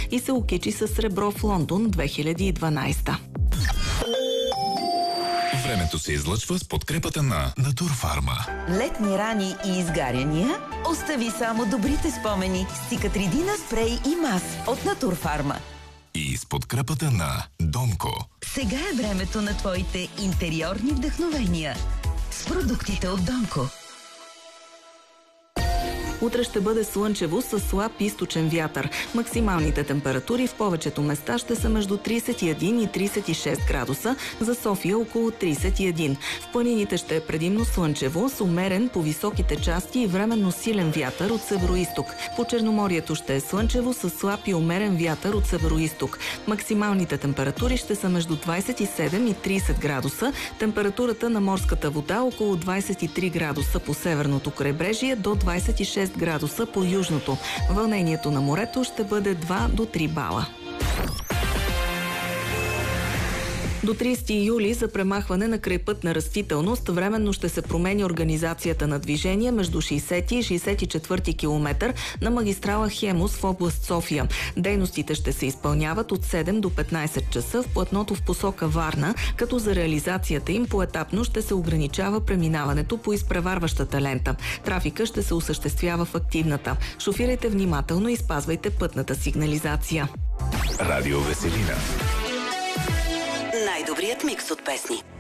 и се окичи със сребро в Лондон 2012. Времето се излъчва с подкрепата на Натурфарма. Летни рани и изгаряния? Остави само добрите спомени с Цикатридина спрей и мас от Натурфарма. И с подкрепата на Донко. Сега е времето на твоите интериорни вдъхновения с продуктите от Донко. Утре ще бъде слънчево с слаб източен вятър. Максималните температури в повечето места ще са между 31 и 36 градуса, за София около 31. В планините ще е предимно слънчево, с умерен по високите части и временно силен вятър от североизток. По Черноморието ще е слънчево с слаб и умерен вятър от североизток. Максималните температури ще са между 27 и 30 градуса. Температурата на морската вода около 23 градуса по северното крайбрежие до 26 градуса по южното. Вълнението на морето ще бъде 2 до 3 бала. До 30 юли за премахване на крайпътна растителност временно ще се промени организацията на движение между 60 и 64 км на магистрала Хемус в област София. Дейностите ще се изпълняват от 7 до 15 часа в платното в посока Варна, като за реализацията им поетапно ще се ограничава преминаването по изпреварващата лента. Трафика ще се осъществява в активната. Шофирайте внимателно и спазвайте пътната сигнализация. Радио Веселина. Най-добрият микс от песни.